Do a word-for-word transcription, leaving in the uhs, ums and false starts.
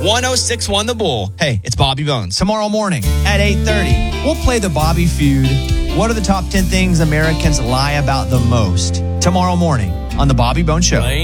one oh six one The Bull. Hey, it's Bobby Bones. Tomorrow morning at eight thirty, we'll play the Bobby Feud. What are the top ten things Americans lie about the most? Tomorrow morning on The Bobby Bones Show.